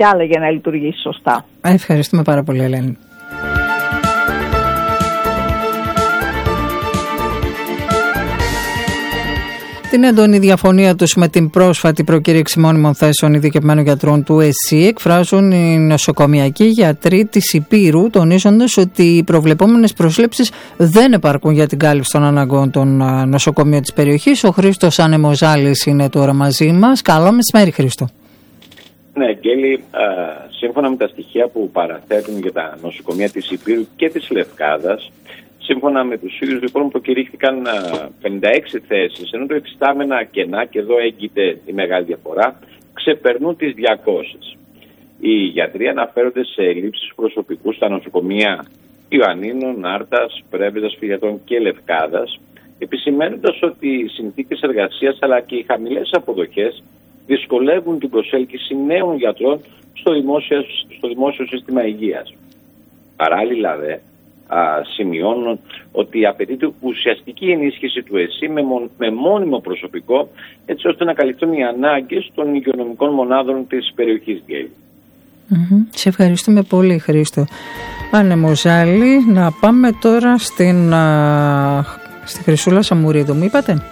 και άλλα για να λειτουργήσει σωστά. Ευχαριστούμε πάρα πολύ, Ελένη. Την έντονη διαφωνία τους με την πρόσφατη προκήρυξη μόνιμων θέσεων ειδικευμένων γιατρών του ΕΣΥ εκφράζουν οι νοσοκομιακοί γιατροί της Ηπείρου, τονίζοντας ότι οι προβλεπόμενες προσλήψεις δεν επαρκούν για την κάλυψη των αναγκών των νοσοκομείων της περιοχής. Ο Χρήστος Ανεμοζάλης είναι τώρα μαζί μας. Καλό μεσημέρι, Χρήστο. Ναι, Γκέλη, σύμφωνα με τα στοιχεία που παραθέτουν για τα νοσοκομεία της Ηπείρου και της Λευκάδας, σύμφωνα με τους ίδιους λοιπόν προκηρύχθηκαν 56 θέσεις, ενώ το υφιστάμενα κενά, και εδώ έγκυται η μεγάλη διαφορά, ξεπερνούν τις 200. Οι γιατροί αναφέρονται σε ελλείψεις προσωπικού στα νοσοκομεία Ιωαννίνων, Άρτας, Πρέβεζας, Φυγιατών και Λευκάδας, επισημαίνοντας ότι οι συνθήκες εργασίας αλλά και οι χαμηλές αποδοχές δυσκολεύουν την προσέλκυση νέων γιατρών στο δημόσιο σύστημα υγείας. Παράλληλα σημειώνουν ότι απαιτείται ουσιαστική ενίσχυση του ΕΣΥ με μόνιμο προσωπικό, έτσι ώστε να καλυφθούν οι ανάγκες των υγειονομικών μονάδων της περιοχής. Σε ευχαριστούμε πολύ, Χρήστο Ανεμοζάλη. Να πάμε τώρα στη Χρυσούλα Σαμουρίδου, μου είπατε?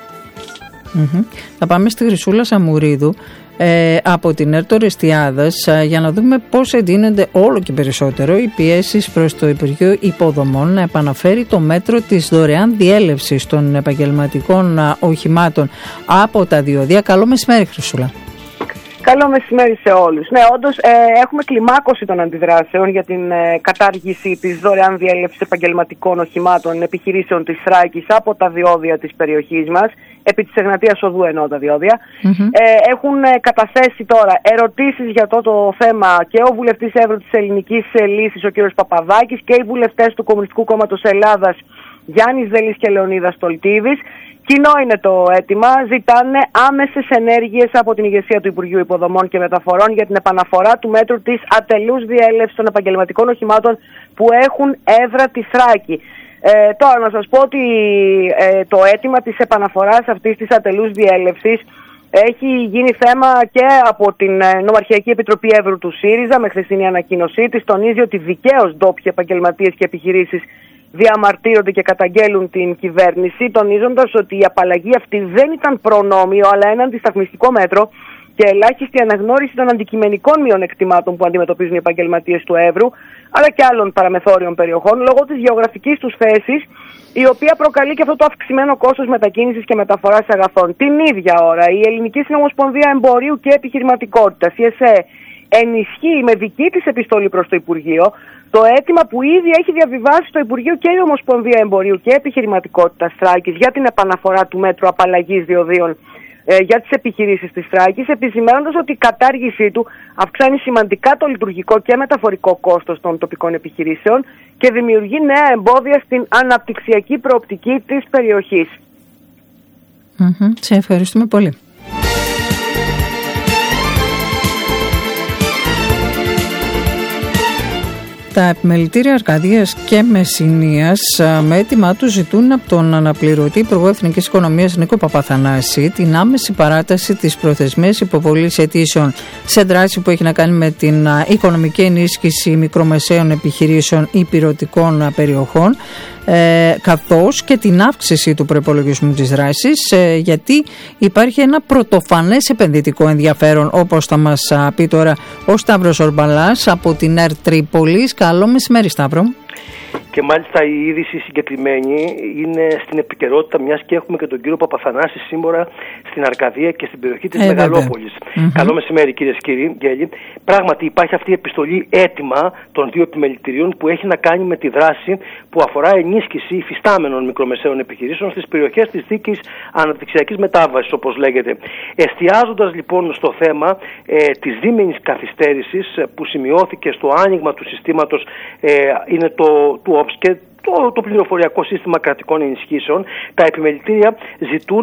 Θα πάμε στη Χρυσούλα Σαμουρίδου από την ΕΡΤ Ορεστιάδας για να δούμε πώς εντείνονται όλο και περισσότερο οι πιέσεις προς το Υπουργείο Υποδομών να επαναφέρει το μέτρο της δωρεάν διέλευσης των επαγγελματικών οχημάτων από τα διόδια. Καλό μεσημέρι, Χρυσούλα. Καλό μεσημέρι σε όλους. Ναι, όντως έχουμε κλιμάκωση των αντιδράσεων για την κατάργηση της δωρεάν διέλευσης επαγγελματικών οχημάτων επιχειρήσεων της Θράκης από τα διόδια της περιοχής μας, επί της Εγνατίας Οδού εννοώ τα διόδια. Έχουν καταθέσει τώρα ερωτήσεις για το θέμα και ο βουλευτής Εύρου της Ελληνικής Λύσης, ο κ. Παπαδάκης, και οι βουλευτές του Κομμουνιστικού Κόμματος Ελλάδας, Γιάννης Δελής και Λεωνίδας Τολτίδης. Κοινό είναι το αίτημα. Ζητάνε άμεσες ενέργειες από την ηγεσία του Υπουργείου Υποδομών και Μεταφορών για την επαναφορά του μέτρου της ατελούς διέλευσης των επαγγελματικών οχημάτων που έχουν έδρα τη Θράκη. Τώρα να σας πω ότι το αίτημα της επαναφοράς αυτής της ατελούς διέλευσης έχει γίνει θέμα και από την Νομαρχιακή Επιτροπή Εύρου του ΣΥΡΙΖΑ με χθεσινή ανακοίνωσή της. Τονίζει ότι δικαίως ντόπιοι επαγγελματίες και επιχειρήσεις διαμαρτύρονται και καταγγέλουν την κυβέρνηση, τονίζοντας ότι η απαλλαγή αυτή δεν ήταν προνόμιο αλλά ένα αντισταθμιστικό μέτρο και ελάχιστη αναγνώριση των αντικειμενικών μειονεκτημάτων που αντιμετωπίζουν οι επαγγελματίες του Εύρου αλλά και άλλων παραμεθόριων περιοχών λόγω της γεωγραφικής τους θέσης, η οποία προκαλεί και αυτό το αυξημένο κόστος μετακίνησης και μεταφοράς αγαθών. Την ίδια ώρα η Ελληνική Συνομοσπονδία Εμπορίου και Επιχειρηματικότητας, η ΕΣΕ, ενισχύει με δική της επιστολή προς το Υπουργείο το αίτημα που ήδη έχει διαβιβάσει στο Υπουργείο και η Ομοσπονδία Εμπορίου και Επιχειρηματικότητας Θράκης για την επαναφορά του μέτρου απαλλαγής διοδίων για τις επιχειρήσεις της Θράκης, επισημαίνοντας ότι η κατάργησή του αυξάνει σημαντικά το λειτουργικό και μεταφορικό κόστος των τοπικών επιχειρήσεων και δημιουργεί νέα εμπόδια στην αναπτυξιακή προοπτική της περιοχής. Σε ευχαριστούμε πολύ. Τα επιμελητήρια Αρκαδίας και Μεσσηνίας με έτοιμά τους ζητούν από τον αναπληρωτή Υπουργό Εθνικής Οικονομίας Νίκο Παπαθανάση την άμεση παράταση της προθεσμίας υποβολής αιτήσεων σε δράση που έχει να κάνει με την οικονομική ενίσχυση μικρομεσαίων επιχειρήσεων υπηρετικών περιοχών, καθώς και την αύξηση του προϋπολογισμού της δράσης, γιατί υπάρχει ένα πρωτοφανές επενδυτικό ενδιαφέρον, όπως θα μας πει τώρα ο Σταύρος Ορμπαλάς από την ΕΡΤ Τρίπολης. Καλό μεσημέρι, Σταύρο. Και μάλιστα η είδηση συγκεκριμένη είναι στην επικαιρότητα, μιας και έχουμε και τον κύριο Παπαθανάση σύμβορα στην Αρκαδία και στην περιοχή της Μεγαλόπολης. Καλό μεσημέρι, κυρίες και κύριοι. Γέλη. Πράγματι υπάρχει αυτή η επιστολή έτοιμα των δύο επιμελητηρίων που έχει να κάνει με τη δράση που αφορά ενίσχυση υφιστάμενων μικρομεσαίων επιχειρήσεων στις περιοχές της δίκης αναπτυξιακής μετάβασης, όπως λέγεται. Εστιάζοντας λοιπόν στο θέμα της δίμηνης καθυστέρησης που σημειώθηκε στο άνοιγμα του συστήματος, είναι του ΟΠΣ και το πληροφοριακό σύστημα κρατικών ενισχύσεων, τα επιμελητήρια ζητούν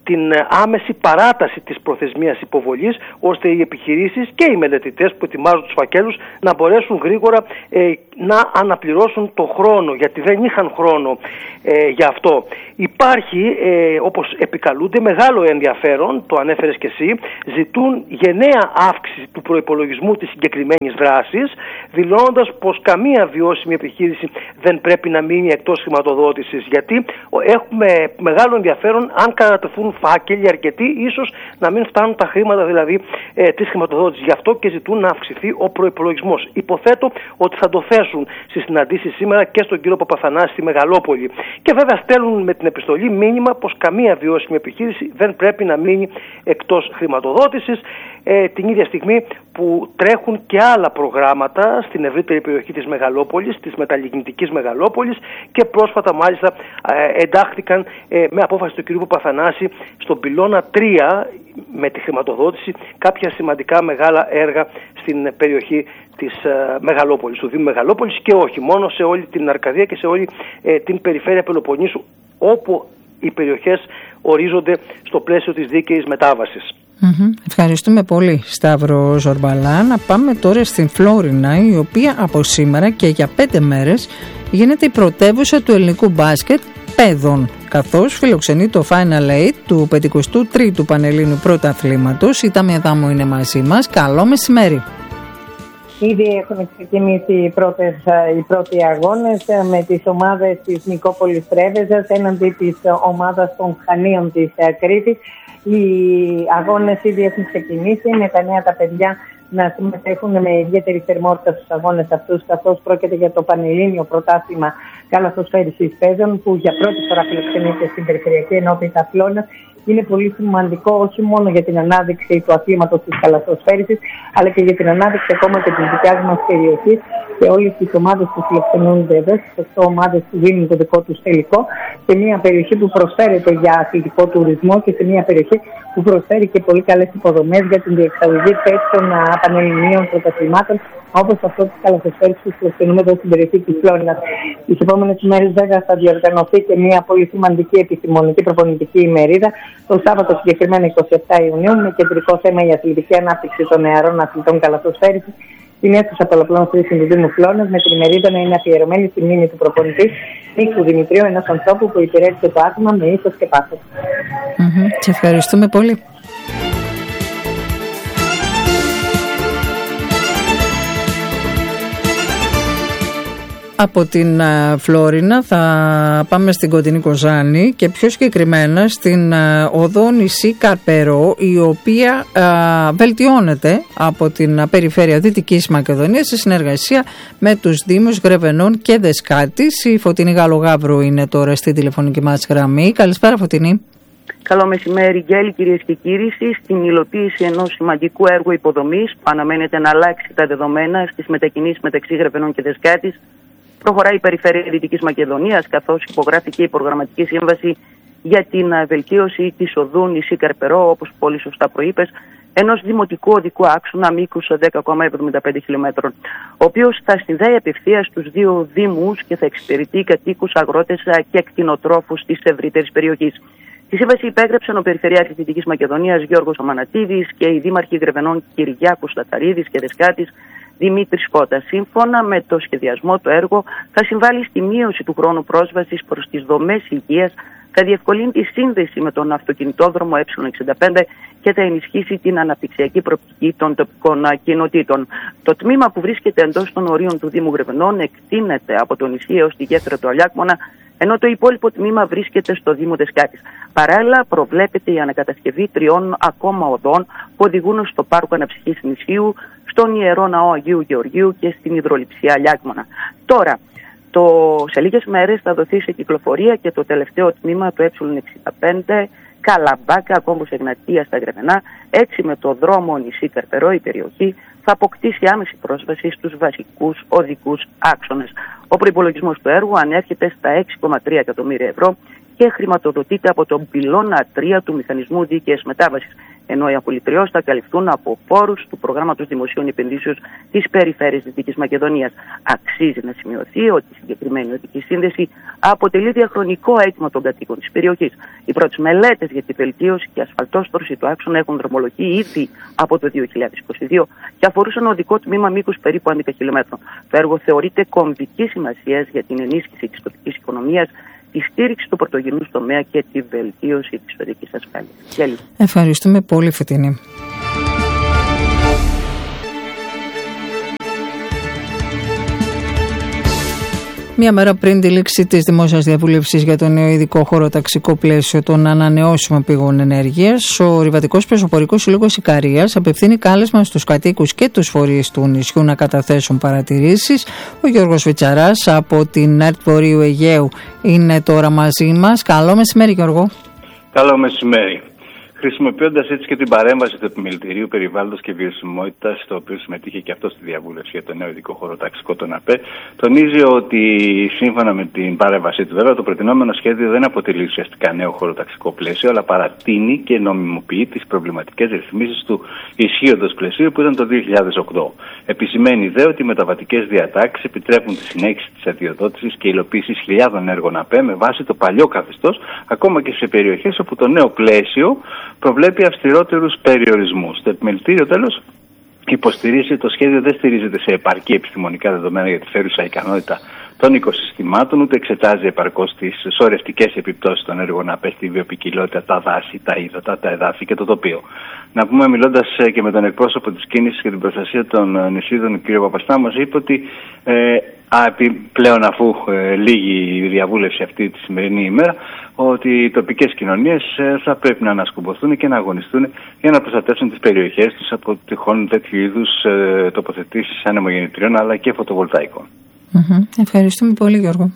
την άμεση παράταση της προθεσμίας υποβολής, ώστε οι επιχειρήσεις και οι μελετητές που ετοιμάζουν τους φακέλους να μπορέσουν γρήγορα να αναπληρώσουν το χρόνο, γιατί δεν είχαν χρόνο για αυτό. Υπάρχει, όπως επικαλούνται, μεγάλο ενδιαφέρον, το ανέφερες και εσύ, ζητούν γενναία αύξηση του προϋπολογισμού της συγκεκριμένης δράσης, δηλώνοντας πως καμία βιώσιμη επιχείρηση δεν πρέπει να μείνει εκτός χρηματοδότησης, γιατί έχουμε μεγάλο ενδιαφέρον αν κατατεθούν φάκελοι αρκετοί, ίσως να μην φτάνουν τα χρήματα δηλαδή της χρηματοδότησης. Γι' αυτό και ζητούν να αυξηθεί ο προϋπολογισμός. Υποθέτω ότι θα το θέσουν στις συναντήσεις σήμερα και στον κύριο Παπαθανάση στη Μεγαλόπολη. Και βέβαια στέλνουν με την επιστολή μήνυμα πως καμία βιώσιμη επιχείρηση δεν πρέπει να μείνει εκτός χρηματοδότησης, την ίδια στιγμή που τρέχουν και άλλα προγράμματα στην ευρύτερη περιοχή της Μεγαλόπολης, της μεταλλιγνητικής Μεγαλόπολης, και πρόσφατα μάλιστα εντάχθηκαν με απόφαση του κ. Παπαθανάση στον πυλώνα 3 με τη χρηματοδότηση κάποια σημαντικά μεγάλα έργα στην περιοχή της Μεγαλόπολης, του Δήμου Μεγαλόπολης, και όχι μόνο, σε όλη την Αρκαδία και σε όλη την περιφέρεια Πελοποννήσου, όπου οι περιοχές ορίζονται στο πλαίσιο της δίκαιης μετάβασης. Ευχαριστούμε πολύ, Σταύρο Ζορμπαλά. Να πάμε τώρα στην Φλόρινα, η οποία από σήμερα και για 5 μέρες γίνεται η πρωτεύουσα του ελληνικού μπάσκετ παιδών, καθώς φιλοξενεί το Final 8 του 53ου Πανελλήνιου Πρωταθλήματος. Η Τάμια Δάμου είναι μαζί μας. Καλό μεσημέρι. Ήδη έχουν ξεκινήσει οι πρώτοι αγώνες με τις ομάδες της Νικόπολης Πρέβεζας έναντι της ομάδας των Χανίων της Κρήτης. Οι αγώνες ήδη έχουν ξεκινήσει, με τα νέα τα παιδιά να συμμετέχουν με ιδιαίτερη θερμότητα στους αγώνες αυτούς, καθώς πρόκειται για το Πανελλήνιο Πρωτάθλημα Καλαθοσφαίρισης Παίζων, που για πρώτη φορά φιλοξενείται στην Περιφερειακή Ενότητα Φλόρινας. Είναι πολύ σημαντικό όχι μόνο για την ανάδειξη του αθλήματος της καλαθοσφαίρισης, αλλά και για την ανάδειξη ακόμα και της δικιάς μας περιοχής, και όλες τις ομάδες που φιλοξενούνται εδώ, στις 8 ομάδες που δίνουν το δικό τους τελικό, σε μια περιοχή που προσφέρεται για αθλητικό τουρισμό και σε μια περιοχή που προσφέρει και πολύ καλές υποδομές για την διεξαγωγή τέτοιων πανελληνίων πρωταθλημάτων, όπως αυτό της καλαθοσφαίρισης που φιλοξενούμε εδώ στην περιοχή της Φλόρινας. Τις επόμενες ημέρες βέβαια θα διοργανωθεί και μια πολύ σημαντική επιστημονική προπονητική ημερίδα, το Σάββατο συγκεκριμένα 27 Ιουνίου, με κεντρικό θέμα η αθλητική ανάπτυξη των νεαρών αθλητών καλαθοσφαίρισης στην αίθουσα πολλαπλών χρήσεων του Δήμου Φλόρινας, με την ημερίδα να είναι αφιερωμένη στη μνήμη του προπονητή Νίκου Δημητρίου, ενός ανθρώπου που υπηρέτησε το άθλημα με ήθος και πάθος. Σε ευχαριστούμε πολύ. Από την Φλόρινα θα πάμε στην κοντινή Κοζάνη και πιο συγκεκριμένα στην οδό νησί Καρπερό, η οποία βελτιώνεται από την περιφέρεια Δυτικής Μακεδονίας σε συνεργασία με τους Δήμους Γρεβενών και Δεσκάτης. Η Φωτεινή Γαλογάβρου είναι τώρα στη τηλεφωνική μας γραμμή. Καλησπέρα, Φωτεινή. Καλό μεσημέρι, Γκέλη, κυρίες και κύριοι. Στην υλοποίηση ενός σημαντικού έργου υποδομής που αναμένεται να αλλάξει τα δεδομένα στις μετακινήσεις μεταξύ Γρεβενών και Δεσκάτης, προχωράει η Περιφέρεια Δυτικής Μακεδονίας, καθώς υπογράφηκε η προγραμματική σύμβαση για την βελτίωση της οδού νησί Καρπερό, όπως πολύ σωστά προείπες, ενός δημοτικού οδικού άξονα μήκους 10,75 χιλιόμετρων, ο οποίος θα συνδέει απευθείας τους δύο δήμους και θα εξυπηρετεί κατοίκους, αγρότες και κτηνοτρόφους της ευρύτερης περιοχής. Τη σύμβαση υπέγραψαν ο Περιφερειάρχης Δυτικής Μακεδονίας Γιώργος Αμανατίδης και οι δήμαρχοι Γρεβενών Κυριάκος Ταταρίδης και Δεσκάτης Δημήτρης Κώτα. Σύμφωνα με το σχεδιασμό, το έργο θα συμβάλλει στη μείωση του χρόνου πρόσβασης προς τις δομές υγείας, θα διευκολύνει τη σύνδεση με τον αυτοκινητόδρομο Ε65 και θα ενισχύσει την αναπτυξιακή προοπτική των τοπικών κοινοτήτων. Το τμήμα που βρίσκεται εντός των ορίων του Δήμου Γρεβενών εκτείνεται από το νησί έως τη γέφυρα του Αλιάκμονα, ενώ το υπόλοιπο τμήμα βρίσκεται στο Δήμο Δεσκάτης. Παράλληλα, προβλέπεται η ανακατασκευή 3 ακόμα οδών που οδηγούν στο πάρκο αναψυχής νησίου, στον Ιερό Ναό Αγίου Γεωργίου και στην υδρολειψία Αλιάκμονα. Τώρα, σε λίγες μέρες θα δοθεί σε κυκλοφορία και το τελευταίο τμήμα του Ε65 Καλαμπάκα, κόμπος Εγνατίας στα Γρεβενά. Έτσι, με το δρόμο νησί Καρπερό, η περιοχή θα αποκτήσει άμεση πρόσβαση στους βασικούς οδικούς άξονες. Ο προϋπολογισμός του έργου ανέρχεται στα 6,3 εκατομμύρια ευρώ και χρηματοδοτείται από τον πυλώνα 3 του Μηχανισμού Δίκαιης Μετάβασης. ενώ οι απολυτριώσεις θα καλυφθούν από πόρους του Προγράμματος Δημοσίων Επενδύσεων της Περιφέρειας Δυτικής Μακεδονίας. Αξίζει να σημειωθεί ότι η συγκεκριμένη οδική σύνδεση αποτελεί διαχρονικό αίτημα των κατοίκων της περιοχής. Οι πρώτες μελέτες για τη βελτίωση και ασφαλτόστρωση του άξονα έχουν δρομολογεί ήδη από το 2022 και αφορούσαν οδικό τμήμα μήκους περίπου 11 χιλιόμετρων. Το έργο θεωρείται κομβικής σημασίας για την ενίσχυση της τοπικής οικονομίας, τη στήριξη του πρωτογενούς τομέα και τη βελτίωση της οδικής ασφάλειας. Ευχαριστούμε πολύ, Φετίνη. Μία μέρα πριν τη λήξη της δημόσιας διαβούλευσης για το νέο ειδικό χωροταξικό πλαίσιο των ανανεώσιμων πηγών ενέργειας, ο Ρηβατικός Πεζοπορικός Σύλλογος Ικαρίας απευθύνει κάλεσμα στους κατοίκους και τους φορείς του νησιού να καταθέσουν παρατηρήσεις. Ο Γιώργος Βιτσαράς από την ΕΡΤ Βορείου Αιγαίου είναι τώρα μαζί μας. Καλό μεσημέρι, Γιώργο. Καλό μεσημέρι. Χρησιμοποιώντας έτσι και την παρέμβαση του Επιμελητηρίου Περιβάλλοντος και Βιωσιμότητας, στο οποίο συμμετείχε και αυτό στη διαβούλευση για το νέο ειδικό χωροταξικό, τον ΑΠΕ, τονίζει ότι σύμφωνα με την παρέμβασή του, βέβαια, το προτινόμενο σχέδιο δεν αποτελεί ουσιαστικά νέο χωροταξικό πλαίσιο, αλλά παρατείνει και νομιμοποιεί τις προβληματικές ρυθμίσεις του ισχύοντος πλαισίου που ήταν το 2008. Επισημαίνει δε ότι οι μεταβατικές διατάξεις επιτρέπουν τη συνέχιση της αδειοδότησης και υλοποίησης χιλιάδων έργων ΑΠΕ με βάση το παλιό καθεστώς, ακόμα και σε περιοχές όπου το νέο πλαίσιο προβλέπει αυστηρότερους περιορισμούς. Το Επιμελητήριο, τέλος, υποστηρίζει ότι το σχέδιο δεν στηρίζεται σε επαρκή επιστημονικά δεδομένα για τη φέρουσα ικανότητα των οικοσυστημάτων, ούτε εξετάζει επαρκώς τις σωρευτικές επιπτώσεις των έργων ΑΠΕ στη βιοποικιλότητα, τα δάση, τα ύδατα, τα εδάφη και το τοπίο. Να πούμε, μιλώντας και με τον εκπρόσωπο της κίνησης για την προστασία των νησίδων, τον κ. Παπαστά, μας είπε ότι πλέον, αφού λύγει η διαβούλευση αυτή τη σημερινή ημέρα, ότι οι τοπικές κοινωνίες θα πρέπει να ανασκουμποθούν και να αγωνιστούν για να προστατεύσουν τις περιοχές τους από τυχόν τέτοιου είδους τοποθετήσεις ανεμογεννητριών αλλά και φωτοβολταϊκών. Ευχαριστούμε πολύ, Γιώργο.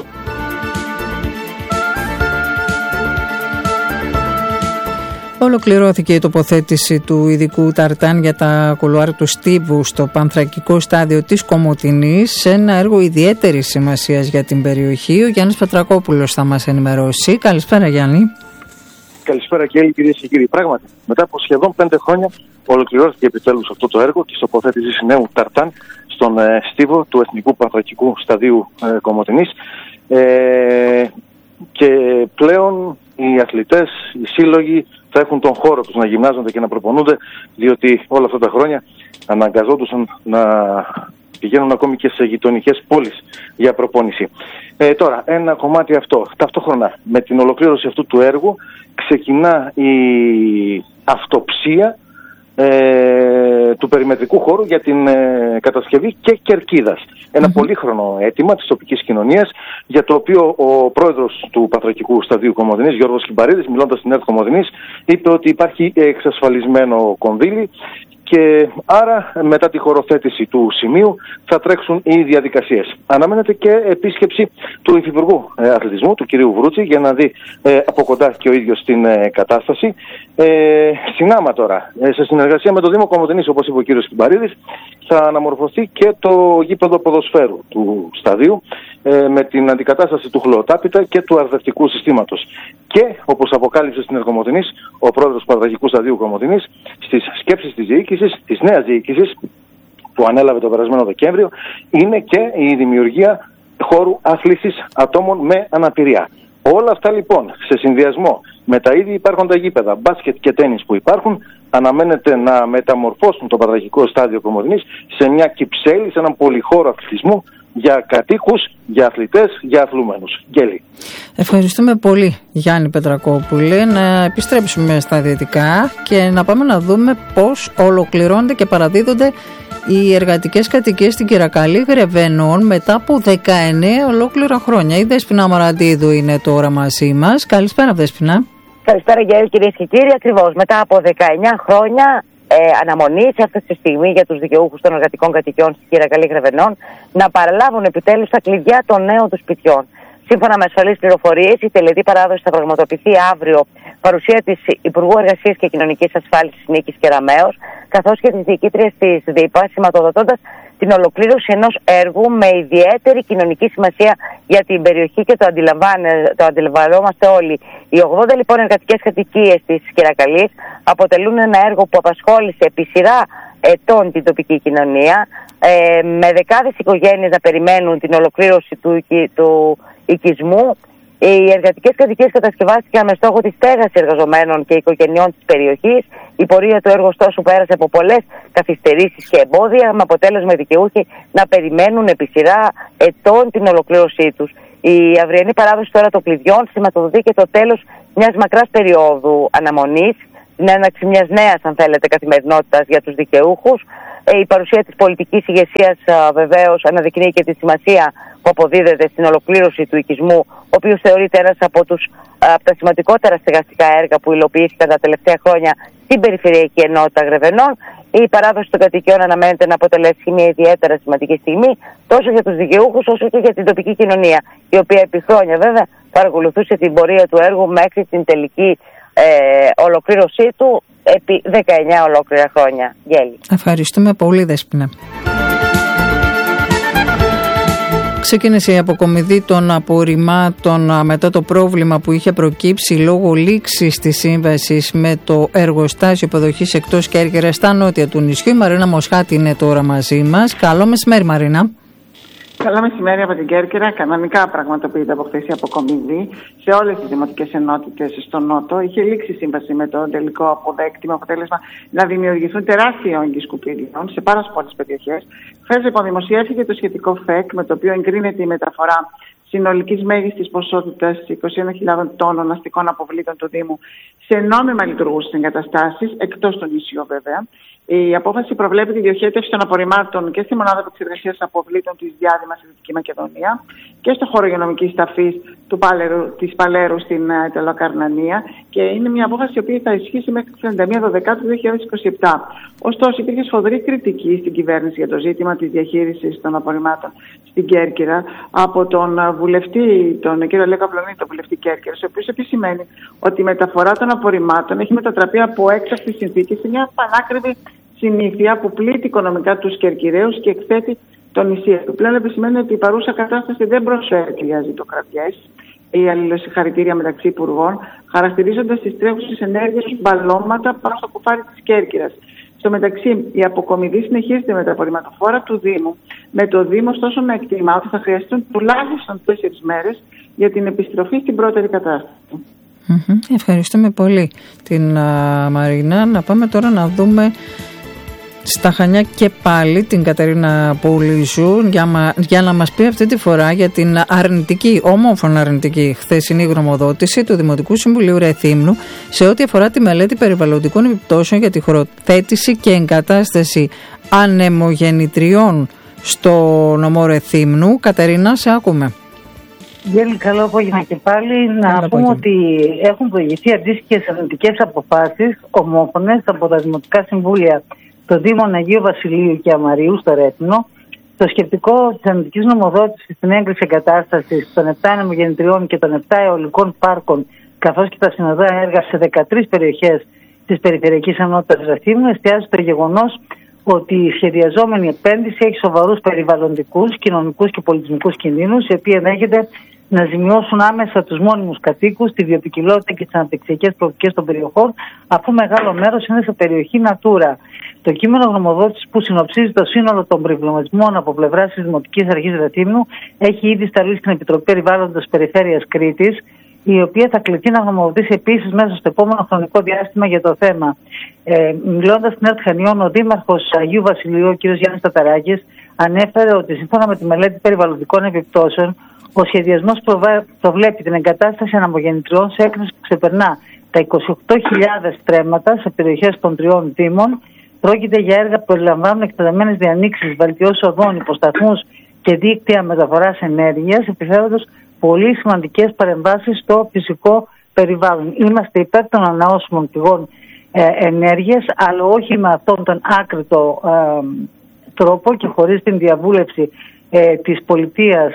Ολοκληρώθηκε η τοποθέτηση του ειδικού ταρτάν για τα κουλουάρ του Στίβου στο πανθρακικό στάδιο της Κομοτηνής, ένα έργο ιδιαίτερης σημασίας για την περιοχή. Ο Γιάννης Πετρακόπουλος θα μας ενημερώσει. Καλησπέρα, Γιάννη. Καλησπέρα και όλοι, κυρίες και κύριοι. Πράγματι, μετά από σχεδόν 5 χρόνια ολοκληρώθηκε επιτέλους αυτό το έργο της τοποθέτησης νέου ταρτάν στον Στίβο του Εθνικού Πανθρακικού Σταδίου Κομοτηνής. Και πλέον οι αθλητές, οι σύλλογοι θα έχουν τον χώρο τους να γυμνάζονται και να προπονούνται, διότι όλα αυτά τα χρόνια αναγκαζόντουσαν να πηγαίνουν ακόμη και σε γειτονικές πόλεις για προπόνηση. Τώρα, ένα κομμάτι αυτό. Ταυτόχρονα με την ολοκλήρωση αυτού του έργου ξεκινά η αυτοψία του περιμετρικού χώρου για την κατασκευή και κερκίδας. Ένα πολύχρονο αίτημα της τοπικής κοινωνίας, για το οποίο ο πρόεδρος του Πανθρακικού Σταδίου Κομοτηνής, Γιώργος Χιμπαρίδης, μιλώντας στην ΕΡΤ Κομοτηνής, είπε ότι υπάρχει εξασφαλισμένο κονδύλι και άρα μετά τη χωροθέτηση του σημείου θα τρέξουν οι διαδικασίες. Αναμένεται και επίσκεψη του Υφυπουργού Αθλητισμού, του κυρίου Βρούτση, για να δει από κοντά και ο ίδιος την κατάσταση. Συνάμα τώρα, σε συνεργασία με το Δήμο Κομοτηνής, όπως είπε ο κύριος Χιμπαρίδης, θα αναμορφωθεί και το γήπεδο ποδοσφαίρου του σταδίου με την αντικατάσταση του χλωοτάπητα και του αρδευτικού συστήματος. Και, όπως αποκάλυψε στην ΕΡΤ Κομοτηνής ο πρόεδρος του Πανθρακικού Σταδίου Κομοτηνής, στις σκέψεις της διοίκησης, της νέας διοίκησης που ανέλαβε το περασμένο Δεκέμβριο, είναι και η δημιουργία χώρου άθλησης ατόμων με αναπηρία. Όλα αυτά λοιπόν, σε συνδυασμό με τα ήδη υπάρχοντα γήπεδα μπάσκετ και τένις που υπάρχουν, αναμένεται να μεταμορφώσουν το Πανθρακικό Στάδιο Κομοτηνής σε μια κυψέλη, σε έναν πολυχώρο αθλητισμού για κατοίκους, για αθλητές, για αθλούμενους. Γέλη. Ευχαριστούμε πολύ, Γιάννη Πετρακόπουλε. Να επιστρέψουμε στα δυτικά και να πάμε να δούμε πώς ολοκληρώνονται και παραδίδονται οι εργατικές κατοικίες στην Κυρακαλή Γρεβενών μετά από 19 ολόκληρα χρόνια. Η Δέσποινα Μαραντίδου είναι τώρα μαζί μας. Καλησπέρα, Δέσποινα. Καλησπέρα, κυρίες και κύριοι. Ακριβώς μετά από 19 χρόνια αναμονής αυτή τη στιγμή για τους δικαιούχους των εργατικών κατοικιών στην Κυρακαλή Γρεβενών να παραλάβουν επιτέλους τα κλειδιά των νέων τους σπιτιών. Σύμφωνα με ασφαλείς πληροφορίες, η τελετή παράδοση θα πραγματοποιηθεί αύριο, παρουσία της Υπουργού Εργασίας και Κοινωνικής Ασφάλισης Νίκης Κεραμέως, καθώς και της διοικήτριας της ΔΥΠΑ, σηματοδοτώντας την ολοκλήρωση ενός έργου με ιδιαίτερη κοινωνική σημασία για την περιοχή και το αντιλαμβανόμαστε όλοι. Οι 80 λοιπόν εργατικές κατοικίες της Κυρακαλής αποτελούν ένα έργο που απασχόλησε επί σειρά ετών την τοπική κοινωνία, με δεκάδες οικογένειες να περιμένουν την ολοκλήρωση του οικισμού. Οι εργατικές κατοικίες κατασκευάστηκαν με στόχο τη στέγαση εργαζομένων και οικογενειών της περιοχής. Η πορεία του έργου ωστόσο πέρασε από πολλές καθυστερήσεις και εμπόδια, με αποτέλεσμα οι δικαιούχοι να περιμένουν επί σειρά ετών την ολοκλήρωσή τους. Η αυριανή παράδοση τώρα των κλειδιών σηματοδοτεί και το τέλος μιας μακράς περίοδου αναμονής, την έναρξη μιας νέας, αν θέλετε, καθημερινότητας για τους δικαιούχους. Η παρουσία της πολιτικής ηγεσίας βεβαίως αναδεικνύει και τη σημασία που αποδίδεται στην ολοκλήρωση του οικισμού, ο οποίος θεωρείται ένας από τα σημαντικότερα στεγαστικά έργα που υλοποιήθηκαν τα τελευταία χρόνια στην Περιφερειακή Ενότητα Γρεβενών. Η παράδοση των κατοικιών αναμένεται να αποτελέσει μια ιδιαίτερα σημαντική στιγμή τόσο για τους δικαιούχους όσο και για την τοπική κοινωνία, η οποία επί χρόνια βέβαια παρακολουθούσε την πορεία του έργου μέχρι την τελική ολοκλήρωσή του επί 19 ολόκληρα χρόνια. Γέλη. Ευχαριστούμε πολύ, Δέσποινα. Ξεκίνησε η αποκομιδή των απορριμμάτων μετά το πρόβλημα που είχε προκύψει λόγω λήξης της σύμβασης με το εργοστάσιο υποδοχής εκτός Κέρκυρας στα νότια του νησιού. Η Μαρίνα Μοσχάτη είναι τώρα μαζί μας. Καλό μεσημέρι, Μαρίνα. Καλό μεσημέρι από την Κέρκυρα. Κανονικά πραγματοποιείται από χθες η αποκομιδή σε όλες τις δημοτικές ενότητες στο Νότο. Είχε λήξει σύμβαση με το τελικό αποδέκτη, με αποτέλεσμα να δημιουργηθούν τεράστιοι όγκοι σκουπίδιων σε πάρα πολλές περιοχές. Χθες λοιπόν δημοσιεύθηκε το σχετικό ΦΕΚ, με το οποίο εγκρίνεται η μεταφορά συνολικής μέγιστης ποσότητας 21.000 τόνων αστικών αποβλήτων του Δήμου σε νόμιμα λειτουργούσες εγκαταστάσεις, εκτός του νησιού βέβαια. Η απόφαση προβλέπει τη διοχέτευση των απορριμμάτων και στη μονάδα επεξεργασίας αποβλήτων της Διάδημας στη Δυτική Μακεδονία και στο χώρο υγειονομικής ταφής της Παλέρου στην Τελοκαρνανία, και είναι μια απόφαση η οποία θα ισχύσει μέχρι τις 31 Δεκάτου 2027. Ωστόσο, υπήρχε σφοδρή κριτική στην κυβέρνηση για το ζήτημα της διαχείρισης των απορριμμάτων στην Κέρκυρα από τον βουλευτή, τον κύριο Λέκα Πλωνή, τον βουλευτή Κέρκυρας, ο οποίος επισημαίνει ότι η μεταφορά των απορριμμάτων έχει μετατραπεί από έκτακτη συνθήκη σε μια πανάκριβη συνήθεια που πλήττει οικονομικά τους Κερκυραίους και εκθέτει το νησί. Επιπλέον επισημαίνει ότι η παρούσα κατάσταση δεν προσφέρει ζητοκρατιές ή αλληλοσυγχαρητήρια μεταξύ υπουργών, χαρακτηρίζοντας τις τρέχουσες ενέργειες ως μπαλώματα πάνω στο κουφάρι της Κέρκυρας. Στο μεταξύ, η αποκομιδή συνεχίζεται με τα απορριμματοφόρα του Δήμου, με το Δήμο ωστόσο να εκτιμά ότι θα χρειαστούν τουλάχιστον 4 μέρες για την επιστροφή στην πρώτερη κατάσταση. Ευχαριστούμε πολύ την Μαρίνα. Να πάμε τώρα να δούμε στα Χανιά και πάλι την Κατερίνα Πουλίζου για να μας πει αυτή τη φορά για την αρνητική, ομόφωνα αρνητική χθεσινή γνωμοδότηση του Δημοτικού Συμβουλίου Ρεθύμνου σε ό,τι αφορά τη μελέτη περιβαλλοντικών επιπτώσεων για τη χωροθέτηση και εγκατάσταση ανεμογεννητριών στο νομό Ρεθύμνου. Κατερίνα, σε ακούμε. Γέλη, καλό απόγευμα και πάλι. Να πούμε ότι έχουν προηγηθεί αντίστοιχες αρνητικές αποφάσεις ομόφωνες από τα Δημοτικά Συμβούλια των Δήμων Αγίου Βασιλείου και Αμαρίου στο Ρέθυμνο. Το σκεπτικό της αρνητικής νομοδότησης στην έγκριση εγκατάστασης των 7 ανεμογεννητριών και των 7 αιωλικών πάρκων, καθώς και τα συνοδεία έργα σε 13 περιοχές της Περιφερειακής Ενότητας Ρεθύμνου, εστιάζει στο γεγονός ότι η σχεδιαζόμενη επένδυση έχει σοβαρούς περιβαλλοντικούς, κοινωνικούς και πολιτισμικούς κινδύνους, οι οποίοι ενδέχεται να ζημιώσουν άμεσα τους μόνιμους κατοίκους, τη βιοποικιλότητα και τις αναπτυξιακές προοπτικές των περιοχών, αφού μεγάλο μέρος είναι σε περιοχή Natura. Το κείμενο γνωμοδότησης που συνοψίζει το σύνολο των προβληματισμών από πλευράς της Δημοτικής Αρχής Ρεθύμνου έχει ήδη σταλεί στην Επιτροπή Περιβάλλοντος Περιφέρειας Κρήτης, η οποία θα κληθεί να γνωμοδοτήσει επίσης μέσα στο επόμενο χρονικό διάστημα για το θέμα. Μιλώντας στην ΕΡΤ Χανιών, ο Δήμαρχος Αγίου Βασιλείου, ο κ. Γιάννης Ταταράκης, ανέφερε ότι σύμφωνα με τη μελέτη περιβαλλοντικών επιπτώσεων, ο σχεδιασμός προβλέπει την εγκατάσταση ανεμογεννητριών σε έκταση που ξεπερνά τα 28.000 στρέμματα σε περιοχές των 3 δήμων. Πρόκειται για έργα που περιλαμβάνουν εκτεταμένες διανοίξεις, βελτιώσεις οδών, υποσταθμούς και δίκτυα μεταφοράς ενέργειας, επιφέροντας πολύ σημαντικές παρεμβάσεις στο φυσικό περιβάλλον. Είμαστε υπέρ των ανανεώσιμων πηγών ενέργειας, αλλά όχι με αυτόν τον άκρητο τρόπο και χωρίς την διαβούλευση της πολιτείας,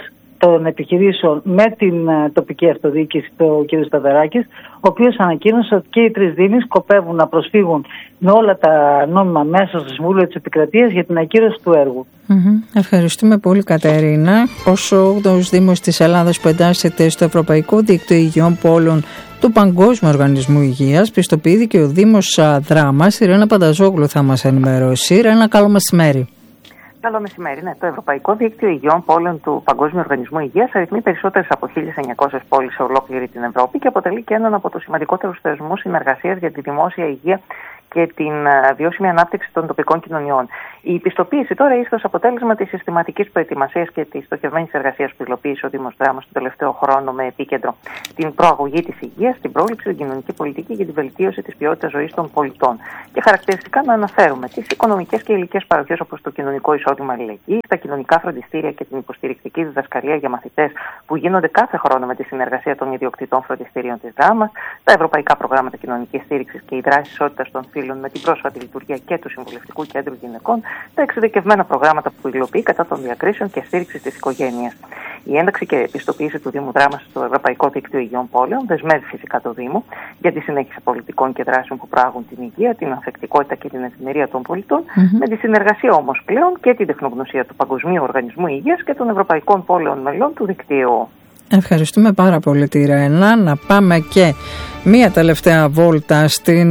των επιχειρήσεων με την τοπική αυτοδιοίκηση, ο κ. Σταδεράκης, ο οποίος ανακοίνωσε ότι και οι 3 δήμοι σκοπεύουν να προσφύγουν με όλα τα νόμιμα μέσα στο Συμβούλιο της Επικρατείας για την ακύρωση του έργου. Ευχαριστούμε πολύ, Κατερίνα. Όσο ο Δήμος της Ελλάδας που εντάσσεται στο Ευρωπαϊκό Δίκτυο Υγειών Πόλεων του Παγκόσμιου Οργανισμού Υγείας, πιστοποιείται και ο Δήμος Δράμας. Η Ρένα Πανταζόγλου θα μας ενημερώσει. Ρένα, καλό μεσημέρι. Καλό μεσημέρι. Ναι, το Ευρωπαϊκό Δίκτυο Υγειών Πόλεων του Παγκόσμιου Οργανισμού Υγείας αριθμεί περισσότερες από 1.900 πόλεις σε ολόκληρη την Ευρώπη και αποτελεί και έναν από τους σημαντικότερους θεσμούς συνεργασίας για τη δημόσια υγεία και την βιώσιμη ανάπτυξη των τοπικών κοινωνιών. Η πιστοποίηση τώρα ήρθε ως αποτέλεσμα της συστηματικής προετοιμασίας και της στοχευμένης εργασίας που υλοποίησε ο Δήμος Δράμας τον τελευταίο χρόνο με επίκεντρο την προαγωγή της υγείας, την πρόληψη, την κοινωνική πολιτική και την βελτίωση της ποιότητας ζωής των πολιτών. Και χαρακτηριστικά να αναφέρουμε τις οικονομικές και υλικές παροχές όπως το κοινωνικό εισόδημα αλληλεγγύης, τα κοινωνικά φροντιστήρια και την υποστηρικτική διδασκαλία για μαθητές που γίνονται κάθε χρόνο με τη συνεργασία των ιδιοκτητών φροντιστήριων της Δράμας, τα ευρωπαϊκά προγράμματα κοινωνικής στήριξης και η δράση ισότητας των φύλων με την πρόσφατη λειτουργία και του Συμβουλευτικού Κέντρου Γυναικών, τα εξειδικευμένα προγράμματα που υλοποιεί κατά των διακρίσεων και στήριξη της οικογένειας. Η ένταξη και επιστοποίηση του Δήμου Δράμας στο Ευρωπαϊκό Δίκτυο Υγειών Πόλεων δεσμεύει φυσικά το Δήμο για τη συνέχιση πολιτικών και δράσεων που προάγουν την υγεία, την ανθεκτικότητα και την ευημερία των πολιτών, με τη συνεργασία όμως πλέον και την τεχνογνωσία του Παγκοσμίου Οργανισμού Υγείας και των Ευρωπαϊκών Πόλεων Μελών του Δικτύου. Ευχαριστούμε πάρα πολύ, τη Ρένα. Να πάμε και μία τελευταία βόλτα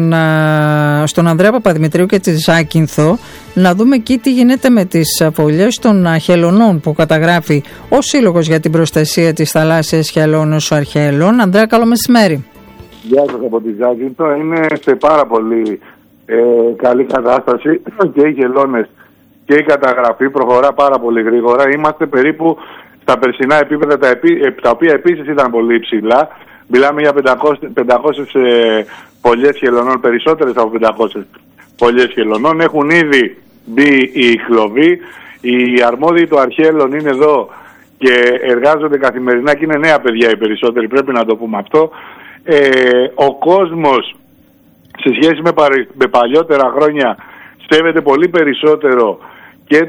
στον Ανδρέα Παπαδημητρίου και τη Ζάκυνθο, να δούμε εκεί τι γίνεται με τις φωλιές των χελωνών που καταγράφει ο Σύλλογος για την Προστασία της Θαλάσσιας Χελώνος Αρχαελών. Ανδρέα, καλό μεσημέρι. Γεια σας από τη Ζάκυνθο. Είναι σε πάρα πολύ καλή κατάσταση και οι χελώνες και η καταγραφή προχωρά πάρα πολύ γρήγορα. Είμαστε περίπου στα περσινά επίπεδα, τα οποία επίσης ήταν πολύ υψηλά. Μιλάμε για 500 φωλιές χελωνών, περισσότερες από 500 φωλιές χελωνών. Έχουν ήδη μπει οι χλωβοί. Οι αρμόδιοι του Αρχαέλων είναι εδώ και εργάζονται καθημερινά και είναι νέα παιδιά οι περισσότεροι, πρέπει να το πούμε αυτό. Ο κόσμος σε σχέση με παλιότερα χρόνια στέβεται πολύ περισσότερο και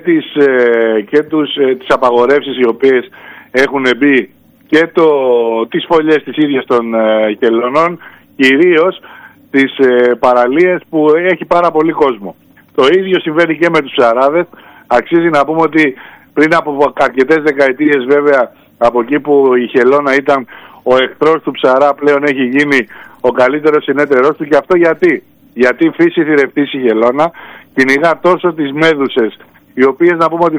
τις απαγορεύσεις οι οποίες έχουν μπει και τις φωλιές της ίδιας των χελωνών, κυρίως τις παραλίες που έχει πάρα πολύ κόσμο. Το ίδιο συμβαίνει και με τους ψαράδες. Αξίζει να πούμε ότι πριν από αρκετές δεκαετίες, βέβαια, από εκεί που η χελώνα ήταν ο εχθρός του ψαρά, πλέον έχει γίνει ο καλύτερος συνέτερός του. Και αυτό γιατί η φύση θηρευτής η χελώνα κυνηγά τόσο τις μέδουσες, οι οποίες να πούμε ότι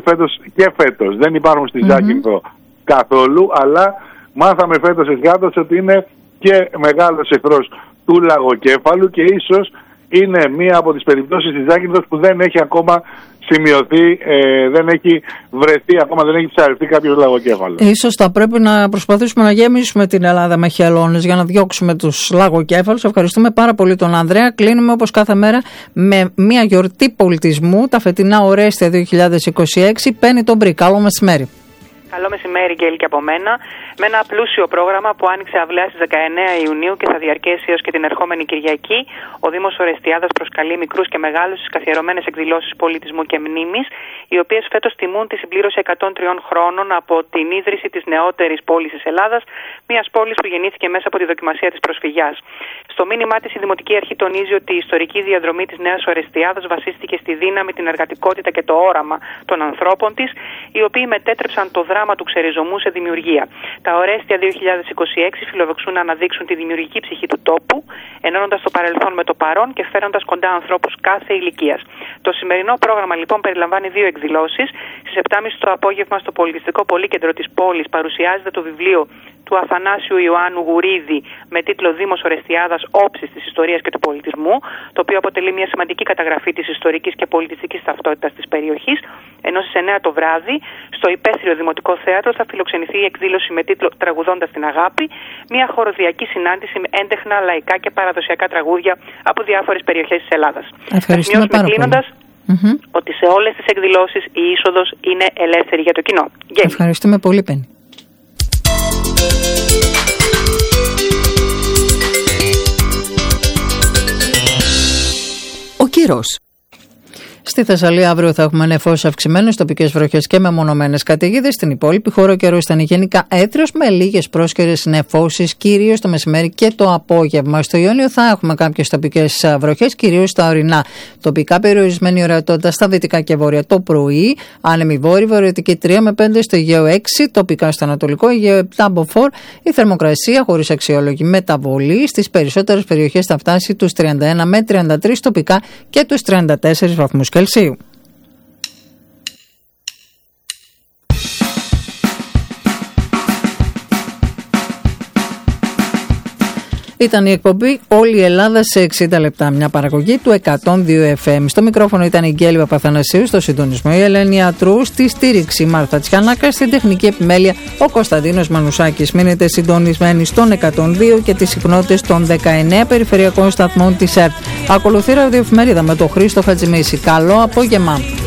φέτος δεν υπάρχουν στη Ζάκυνθο καθόλου, αλλά μάθαμε φέτος εσγάτως ότι είναι και μεγάλος εχθρός του λαγοκέφαλου και ίσως είναι μία από τις περιπτώσεις της Ζάκυνθος που δεν έχει ακόμα σημειωθεί, δεν έχει βρεθεί ακόμα, δεν έχει ψαρευτεί κάποιος λαγοκέφαλος. Ίσως θα πρέπει να προσπαθήσουμε να γεμίσουμε την Ελλάδα με χελώνες για να διώξουμε τους λαγοκέφαλους. Ευχαριστούμε πάρα πολύ τον Ανδρέα. Κλείνουμε όπως κάθε μέρα με μια γιορτή πολιτισμού, τα φετινά Ορέστια 2026. Παίρνει τον Μπρι. Καλό μεσημέρι. Καλό μεσημέρι, Γκέλη, και από μένα. Με ένα πλούσιο πρόγραμμα που άνοιξε αυλαία στις 19 Ιουνίου και θα διαρκέσει έως και την ερχόμενη Κυριακή, ο Δήμος Ορεστιάδας προσκαλεί μικρούς και μεγάλους στις καθιερωμένες εκδηλώσεις πολιτισμού και μνήμης, οι οποίες φέτος τιμούν τη συμπλήρωση 103 χρόνων από την ίδρυση της νεότερης πόλης της Ελλάδας, μιας πόλης που γεννήθηκε μέσα από τη δοκιμασία της προσφυγιάς. Στο μήνυμά της, η Δημοτική Αρχή τονίζει ότι η ιστορική διαδρομή της Νέας Ορεστιάδας βασίστηκε στη δύναμη, την εργατικότητα και το όραμα των ανθρώπων της, οι οποίοι μετέτρεψαν το δράμα του ξεριζωμού σε δημιουργία. Τα Ορέστια 2026 φιλοδοξούν να αναδείξουν τη δημιουργική ψυχή του τόπου, ενώνοντας το παρελθόν με το παρόν και φέροντας κοντά ανθρώπους κάθε ηλικίας. Το σημερινό πρόγραμμα λοιπόν περιλαμβάνει 2 εκδηλώσεις. Στις 7.30 το απόγευμα στο Πολιτιστικό Πολύκεντρο της πόλης παρουσιάζεται το βιβλίο του Αθανάσιου Ιωάννου Γουρίδη με τίτλο Δήμος Ορεστιάδας, όψεις της ιστορίας και του πολιτισμού, το οποίο αποτελεί μια σημαντική καταγραφή της ιστορικής και πολιτιστικής ταυτότητας της περιοχής. Ενώ στις 9 το βράδυ στο Υπαίθριο Δημοτικό Θέατρο θα φιλοξενηθεί η εκδήλωση με τίτλο Τραγουδώντας την Αγάπη, μια χοροδιακή συνάντηση με έντεχνα, λαϊκά και παραδοσιακά τραγούδια από διάφορες περιοχές της Ελλάδας. Ευχαριστούμε πάρα πολύ. Ότι σε όλες τις εκδηλώσεις η είσοδος είναι ελεύθερη για το κοινό. Ευχαριστούμε πολύ, Πέννη. Ο καιρός. Στη Θεσσαλία αύριο θα έχουμε νεφώσεις αυξημένες τοπικές βροχές και μεμονωμένες καταιγίδες. Στην υπόλοιπη χώρα ο καιρός ήταν γενικά έθριος με λίγες πρόσκαιρες νεφώσεις, κυρίως το μεσημέρι και το απόγευμα. Στο Ιόνιο θα έχουμε κάποιες τοπικές βροχές, κυρίως στα ορεινά. Τοπικά περιορισμένη ορατότητα στα δυτικά και βόρεια το πρωί. Άνεμη βόρειο-βορειοδυτική 3 με 5, στο Αιγαίο 6, τοπικά στο Ανατολικό Αιγαίο 7 μποφόρ. Η θερμοκρασία χωρίς αξιόλογη μεταβολή στις περισσότερες περιοχές θα φτάσει τους 31 με 33 τοπικά και τους 34 βαθμούς Κελσίου. Ήταν η εκπομπή «Όλη η Ελλάδα σε 60 λεπτά». Μια παραγωγή του 102 FM. Στο μικρόφωνο ήταν η Γκέλη Παπαθανασίου, στο συντονισμό η Ελένη Ιατρού, στη στήριξη η Μάρθα Τσιανάκα, στην τεχνική επιμέλεια ο Κωνσταντίνος Μανουσάκης. Μείνετε συντονισμένοι στον 102 και τις συχνότητες των 19 περιφερειακών σταθμών της ΕΡΤ. Ακολουθεί ραδιοεφημερίδα με τον Χρήστο Χατζημίση. Καλό απόγευμα.